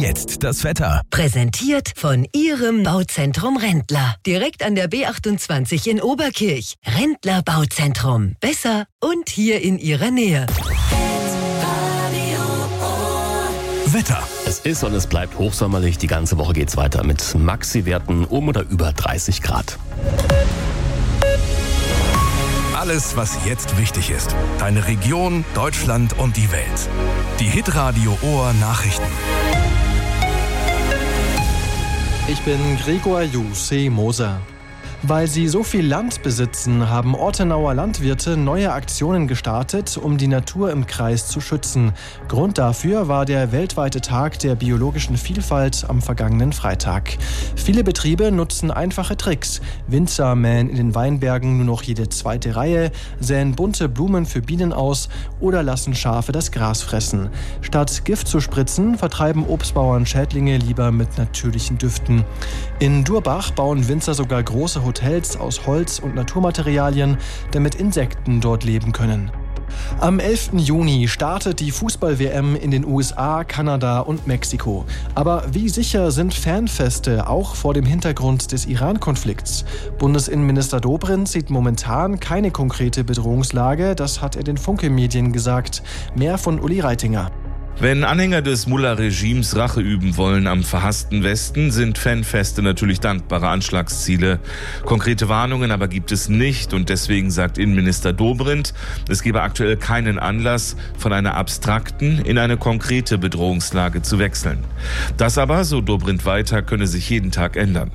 jetzt das Wetter. Präsentiert von Ihrem Bauzentrum Rendler. Direkt an der B28 in Oberkirch. Rendler Bauzentrum. Besser und hier in Ihrer Nähe. Wetter. Es ist und es bleibt hochsommerlich. Die ganze Woche geht's weiter mit Maxi-Werten um oder über 30 Grad. Alles, was jetzt wichtig ist. Deine Region, Deutschland und die Welt. Die Hitradio Ohr Nachrichten. Ich bin Gregor Jussi Moser. Weil sie so viel Land besitzen, haben Ortenauer Landwirte neue Aktionen gestartet, um die Natur im Kreis zu schützen. Grund dafür war der weltweite Tag der biologischen Vielfalt am vergangenen Freitag. Viele Betriebe nutzen einfache Tricks. Winzer mähen in den Weinbergen nur noch jede zweite Reihe, säen bunte Blumen für Bienen aus oder lassen Schafe das Gras fressen. Statt Gift zu spritzen, vertreiben Obstbauern Schädlinge lieber mit natürlichen Düften. In Durbach bauen Winzer sogar große Hotels aus Holz und Naturmaterialien, damit Insekten dort leben können. Am 11. Juni startet die Fußball-WM in den USA, Kanada und Mexiko. Aber wie sicher sind Fanfeste, auch vor dem Hintergrund des Iran-Konflikts? Bundesinnenminister Dobrindt sieht momentan keine konkrete Bedrohungslage, das hat er den Funke-Medien gesagt. Mehr von Uli Reitinger. Wenn Anhänger des Mullah-Regimes Rache üben wollen am verhassten Westen, sind Fanfeste natürlich dankbare Anschlagsziele. Konkrete Warnungen aber gibt es nicht und deswegen sagt Innenminister Dobrindt, es gebe aktuell keinen Anlass, von einer abstrakten in eine konkrete Bedrohungslage zu wechseln. Das aber, so Dobrindt weiter, könne sich jeden Tag ändern.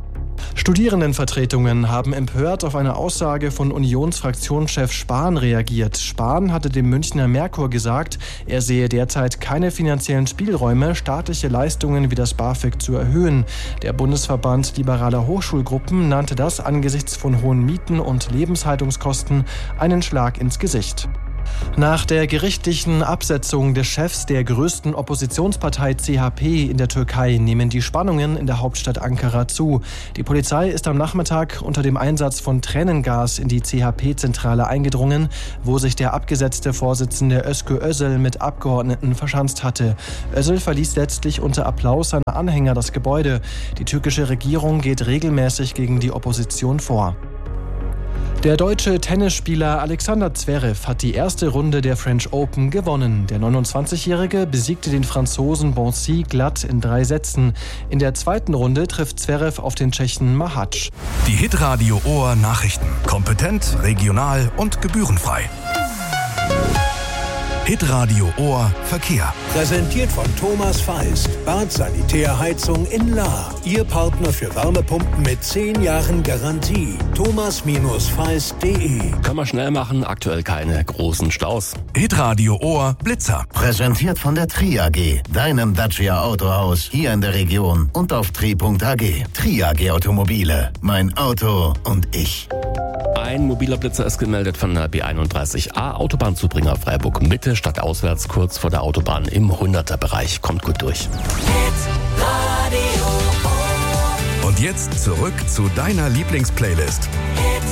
Studierendenvertretungen haben empört auf eine Aussage von Unionsfraktionschef Spahn reagiert. Spahn hatte dem Münchner Merkur gesagt, er sehe derzeit keine finanziellen Spielräume, staatliche Leistungen wie das BAföG zu erhöhen. Der Bundesverband liberaler Hochschulgruppen nannte das angesichts von hohen Mieten und Lebenshaltungskosten einen Schlag ins Gesicht. Nach der gerichtlichen Absetzung des Chefs der größten Oppositionspartei CHP in der Türkei nehmen die Spannungen in der Hauptstadt Ankara zu. Die Polizei ist am Nachmittag unter dem Einsatz von Tränengas in die CHP-Zentrale eingedrungen, wo sich der abgesetzte Vorsitzende Özgür Özel mit Abgeordneten verschanzt hatte. Özel verließ letztlich unter Applaus seiner Anhänger das Gebäude. Die türkische Regierung geht regelmäßig gegen die Opposition vor. Der deutsche Tennisspieler Alexander Zverev hat die erste Runde der French Open gewonnen. Der 29-Jährige besiegte den Franzosen Boncy glatt in 3 Sätzen. In der zweiten Runde trifft Zverev auf den Tschechen Mahac. Die Hitradio Ohr Nachrichten. Kompetent, regional und gebührenfrei. Hitradio Ohr Verkehr. Präsentiert von Thomas Feist. Bad Sanitärheizung in Lahr. Ihr Partner für Wärmepumpen mit 10 Jahren Garantie. thomas-feist.de. Kann man schnell machen, aktuell keine großen Staus. Hitradio Ohr Blitzer. Präsentiert von der Tri AG, deinem Dacia Autohaus hier in der Region und auf tri.ag. Tri AG Automobile. Mein Auto und ich. Ein mobiler Blitzer ist gemeldet von der B31A, Autobahnzubringer Freiburg Mitte, stadtauswärts kurz vor der Autobahn im 100er-Bereich. Kommt gut durch. Und jetzt zurück zu deiner Lieblingsplaylist.